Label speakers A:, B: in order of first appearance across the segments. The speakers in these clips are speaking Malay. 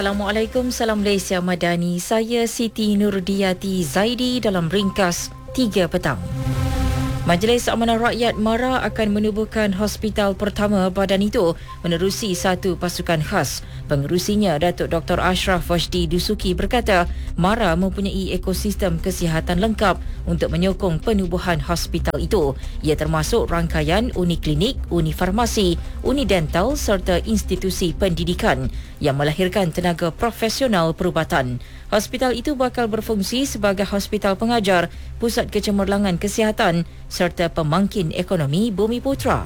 A: Assalamualaikum, salam Malaysia Madani. Saya Siti Nurdiati Zaidi dalam ringkas 3 petang. Majlis Amanah Rakyat MARA akan menubuhkan hospital pertama badan itu menerusi satu pasukan khas. Pengerusinya, Datuk Dr. Ashraf Wajdi Dusuki berkata, MARA mempunyai ekosistem kesihatan lengkap untuk menyokong penubuhan hospital itu. Ia termasuk rangkaian uni klinik, uni farmasi, uni dental serta institusi pendidikan yang melahirkan tenaga profesional perubatan. Hospital itu bakal berfungsi sebagai hospital pengajar, pusat kecemerlangan kesihatan serta pemangkin ekonomi Bumiputera.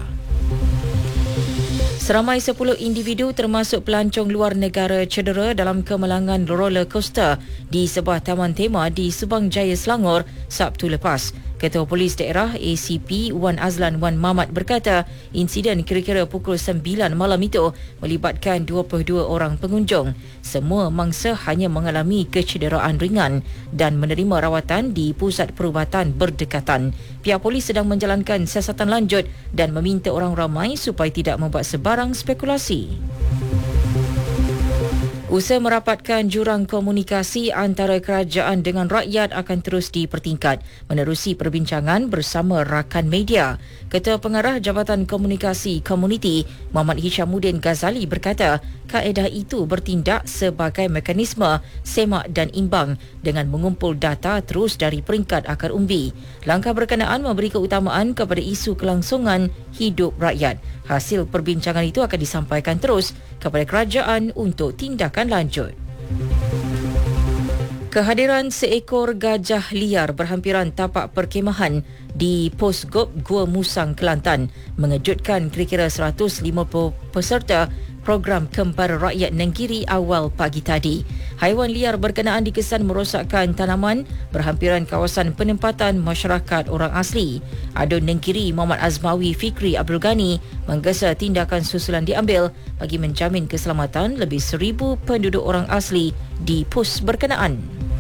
A: Seramai 10 individu termasuk pelancong luar negara cedera dalam kemalangan roller coaster di sebuah taman tema di Subang Jaya, Selangor, Sabtu lepas. Ketua Polis Daerah ACP Wan Azlan Wan Mamat berkata, insiden kira-kira pukul 9 malam itu melibatkan 22 orang pengunjung. Semua mangsa hanya mengalami kecederaan ringan dan menerima rawatan di pusat perubatan berdekatan. Pihak polis sedang menjalankan siasatan lanjut dan meminta orang ramai supaya tidak membuat sebarang spekulasi. Usaha merapatkan jurang komunikasi antara kerajaan dengan rakyat akan terus dipertingkat menerusi perbincangan bersama rakan media. Ketua Pengarah Jabatan Komunikasi Komuniti Muhammad Hishamuddin Ghazali berkata, kaedah itu bertindak sebagai mekanisme semak dan imbang dengan mengumpul data terus dari peringkat akar umbi. Langkah berkenaan memberi keutamaan kepada isu kelangsungan hidup rakyat. Hasil perbincangan itu akan disampaikan terus kepada kerajaan untuk tindakan lanjut. Kehadiran seekor gajah liar berhampiran tapak perkemahan di Pos Gop Gua Musang, Kelantan mengejutkan kira-kira 150 peserta program Kembar Rakyat Nenggiri awal pagi tadi. Haiwan liar berkenaan dikesan merosakkan tanaman berhampiran kawasan penempatan masyarakat orang asli. Adun Nenggiri Muhammad Azmawi Fikri Abdul Ghani menggesa tindakan susulan diambil bagi menjamin keselamatan lebih 1,000 penduduk orang asli di pos berkenaan.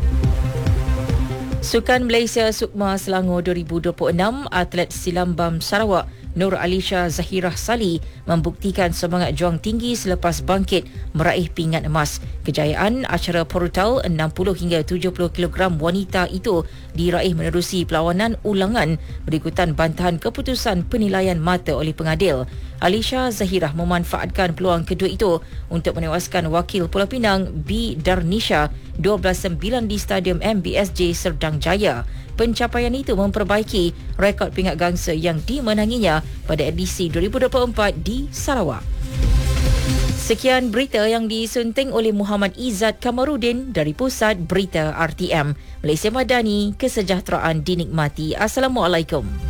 A: Sukan Malaysia Sukma Selangor 2026, atlet silambam Sarawak Nur Alisha Zahirah Sali membuktikan semangat juang tinggi selepas bangkit meraih pingat emas. Kejayaan acara Portal 60 hingga 70 kg wanita itu diraih menerusi perlawanan ulangan berikutan bantahan keputusan penilaian mata oleh pengadil. Alisha Zahirah memanfaatkan peluang kedua itu untuk menewaskan wakil Pulau Pinang B. Darnisha 12-9 di Stadium MBSJ Serdang Jaya. Pencapaian itu memperbaiki rekod pingat gangsa yang dimenanginya pada edisi 2024 di Sarawak. Sekian berita yang disunting oleh Muhammad Izzat Kamarudin dari Pusat Berita RTM. Malaysia Madani, kesejahteraan dinikmati. Assalamualaikum.